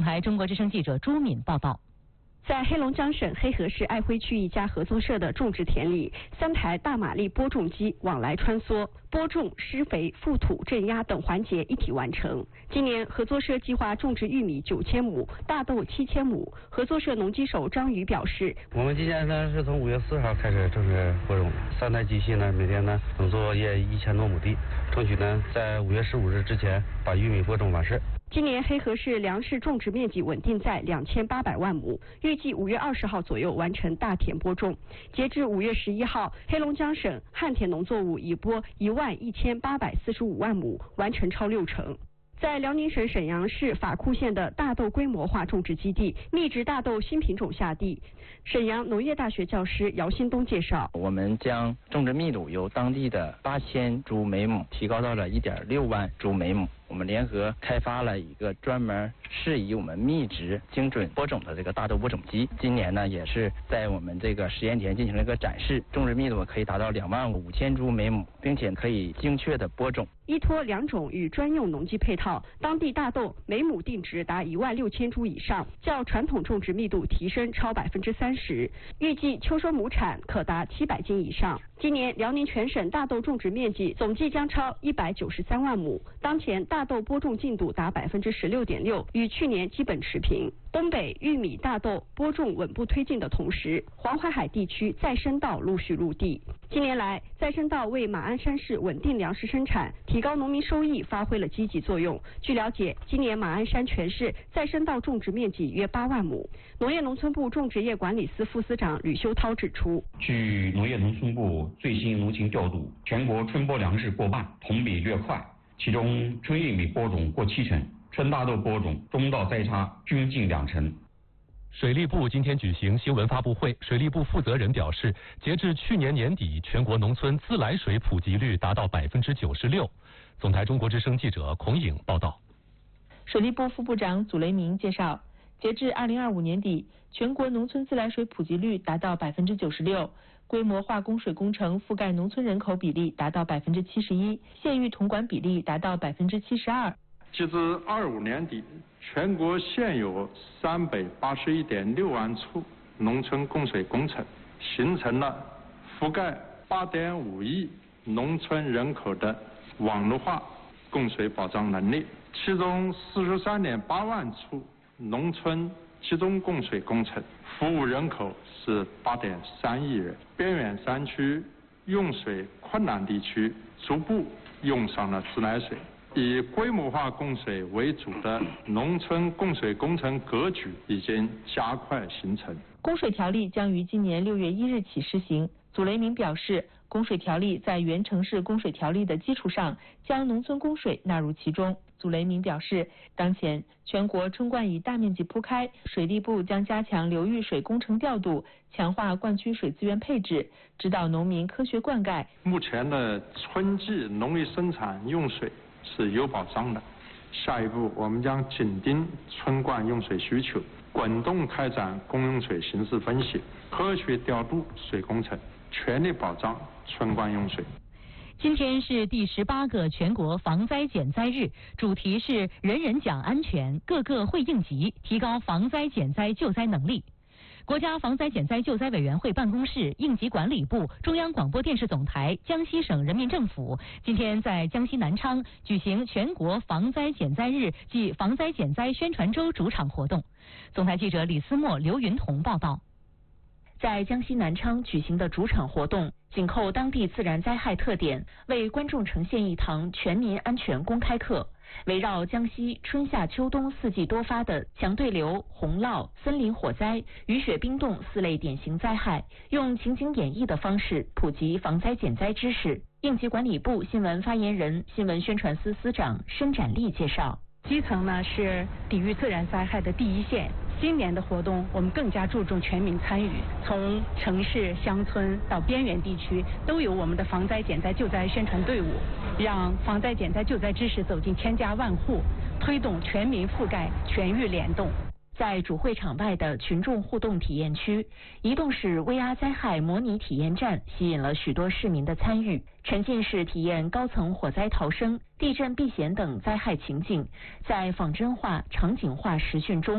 台中国之声记者朱敏报道。 在黑龙江省黑河市爱辉区一家合作社的种植田里，3台大马力播种机往来穿梭，播种、施肥、覆土、镇压等环节一体完成。今年合作社计划种植玉米9000亩，大豆7000亩。合作社农机手张宇表示：“ 我们今年呢是从5月4号开始正式播种，3台机器呢每天呢能作业1000多亩地，争取呢在5月15日之前把玉米播种完事。” 今年黑河市粮食种植面积稳定在2800万亩，预计5月20号左右完成大田播种。截至5月11号，黑龙江省旱田农作物已播11845万亩，完成超60%。在辽宁省沈阳市法库县的大豆规模化种植基地，密植大豆新品种下地。沈阳农业大学教师姚新东介绍， 我们将种植密度由当地的8000株每亩提高到了1.6万株每亩。我们联合开发了一个专门适宜我们密植精准播种的这个大豆播种机。今年呢，也是在我们这个实验田进行了一个展示，种植密度可以达到25000株每亩，并且可以精确的播种。 依托2种与专用农机配套，当地大豆每亩定植达16000株以上，较传统种植密度提升超30%，预计秋收亩产可达700斤以上。今年辽宁全省大豆种植面积总计将超193万亩，当前大豆播种进度达16.6%，与去年基本持平。东北玉米、大豆播种稳步推进的同时，黄淮海地区再生稻陆续入地。近年来，再生稻为马鞍山市稳定粮食生产、提高农民收益发挥了积极作用。据了解，今年马鞍山全市再生稻种植面积约8万亩。农业农村部种植业管理司副司长吕修涛指出， 据农业农村部最新农情调度，全国春播粮食过半，同比略快，其中春玉米播种过70%，春大豆播种、中稻栽插均近20%。 水利部今天举行新闻发布会，水利部负责人表示，截至去年年底，全国农村自来水普及率达到96%。总台中国之声记者孔颖报道。 水利部副部长祖雷明介绍，截至2025年底，全国农村自来水普及率达到96%，规模化供水工程覆盖农村人口比例达到71%，县域统管比例达到72%。 截至25年底，全国现有381.6万处农村供水工程，形成了覆盖8.5亿农村人口的网络化供水保障能力。其中43.8万处农村集中供水工程，服务人口是8.3亿人。边远山区、用水困难地区逐步用上了自来水。以规模化供水为主的农村供水工程格局已经加快形成。 供水条例将于今年6月1日起施行。祖雷明表示，供水条例在原城市供水条例的基础上，将农村供水纳入其中。祖雷明表示，当前全国春灌已大面积铺开，水利部将加强流域水工程调度，强化灌区水资源配置，指导农民科学灌溉。 目前的春季农业生产用水是有保障的，下一步我们将紧盯春灌用水需求，滚动开展供用水形势分析，科学调度水工程，全力保障春灌用水。 今天是第18个全国防灾减灾日，主题是人人讲安全，个个会应急，提高防灾减灾救灾能力。国家防灾减灾救灾委员会办公室、应急管理部、中央广播电视总台、江西省人民政府今天在江西南昌举行全国防灾减灾日暨防灾减灾宣传周主场活动。总台记者李思墨、刘云彤报道。 在江西南昌举行的主场活动，紧扣当地自然灾害特点，为观众呈现一堂全民安全公开课。围绕江西春夏秋冬4季多发的强对流、洪涝、森林火灾、雨雪冰冻4类典型灾害，用情景演绎的方式普及防灾减灾知识。应急管理部新闻发言人、新闻宣传司司长申展丽介绍， 基层呢是抵御自然灾害的第一线。今年的活动，我们更加注重全民参与，从城市、乡村到边缘地区，都有我们的防灾减灾救灾宣传队伍，让防灾减灾救灾知识走进千家万户，推动全民覆盖、全域联动。 在主会场外的群众互动体验区，移动式 VR 灾害模拟体验站吸引了许多市民的参与，沉浸式体验高层火灾逃生、地震避险等灾害情境，在仿真化、场景化实训中